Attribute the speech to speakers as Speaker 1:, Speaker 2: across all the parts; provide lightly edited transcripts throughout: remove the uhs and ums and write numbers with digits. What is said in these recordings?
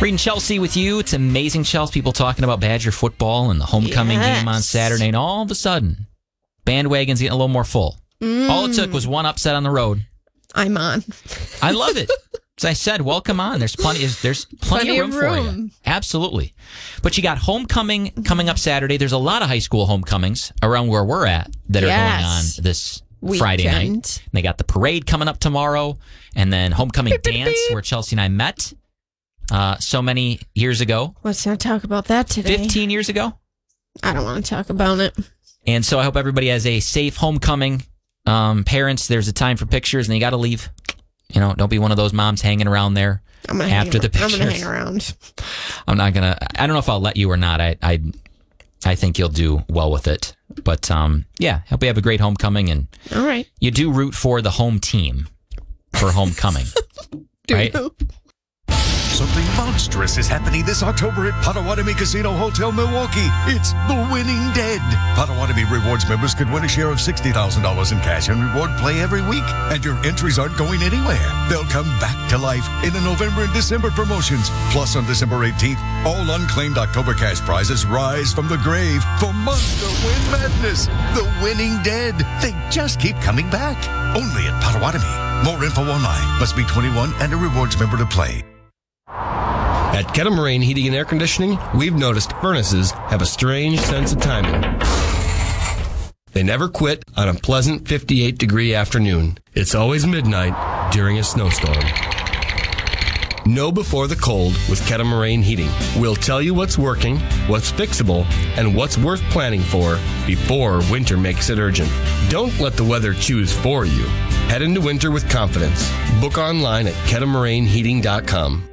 Speaker 1: Reading Chelsea with you. It's amazing, Chelsea. People talking about Badger football and the homecoming game on Saturday. And all of a sudden, bandwagon's getting a little more full. All it took was one upset on the road.
Speaker 2: I'm on.
Speaker 1: I love it. As I said, welcome on. There's plenty of room for you. Absolutely. But you got homecoming coming up Saturday. There's a lot of high school homecomings around where we're at that are going on this Friday night. And they got the parade coming up tomorrow, and then homecoming dance where Chelsea and I met so many years ago.
Speaker 2: Let's not talk about that today.
Speaker 1: 15 years ago?
Speaker 2: I don't want to talk about it.
Speaker 1: And so I hope everybody has a safe homecoming. Parents, there's a time for pictures, and you got to leave. Don't be one of those moms hanging around there after the pictures.
Speaker 2: I'm going to hang around.
Speaker 1: I'm not going to. I don't know if I'll let you or not. I think you'll do well with it. But, yeah, hope you have a great homecoming. And
Speaker 2: all right.
Speaker 1: You do root for the home team for homecoming. Right?
Speaker 3: Something monstrous is happening this October at Potawatomi Casino Hotel, Milwaukee. It's The Winning Dead. Potawatomi Rewards members could win a share of $60,000 in cash and reward play every week. And your entries aren't going anywhere. They'll come back to life in the November and December promotions. Plus, on December 18th, all unclaimed October cash prizes rise from the grave for Monster Win Madness. The Winning Dead. They just keep coming back. Only at Potawatomi. More info online. Must be 21 and a rewards member to play.
Speaker 4: At Kettle Heating and Air Conditioning, we've noticed furnaces have a strange sense of timing. They never quit on a pleasant 58-degree afternoon. It's always midnight during a snowstorm. Know before the cold with Kettle Heating. We'll tell you what's working, what's fixable, and what's worth planning for before winter makes it urgent. Don't let the weather choose for you. Head into winter with confidence. Book online at kettlemarineheating.com.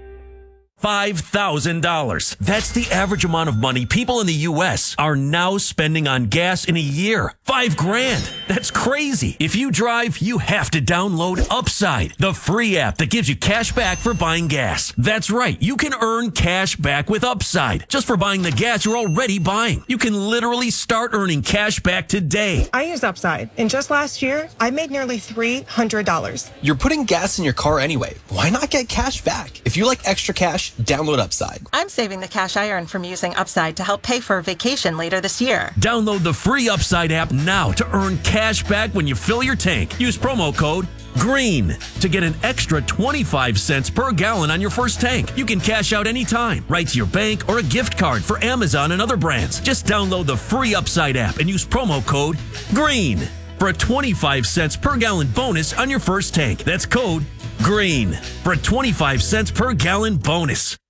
Speaker 5: $5,000. That's the average amount of money people in the U.S. are now spending on gas in a year. $5,000. That's crazy. If you drive, you have to download Upside, the free app that gives you cash back for buying gas. That's right. You can earn cash back with Upside just for buying the gas you're already buying. You can literally start earning cash back today.
Speaker 6: I use Upside, and just last year, I made nearly $300.
Speaker 7: You're putting gas in your car anyway. Why not get cash back? If you like extra cash, download Upside.
Speaker 8: I'm saving the cash I earn from using Upside to help pay for a vacation later this year.
Speaker 5: Download the free Upside app now to earn cash back when you fill your tank. Use promo code GREEN to get an extra 25 cents per gallon on your first tank. You can cash out anytime, right to your bank or a gift card for Amazon and other brands. Just download the free Upside app and use promo code GREEN for a 25 cents per gallon bonus on your first tank. That's code GREEN for a 25 cents per gallon bonus.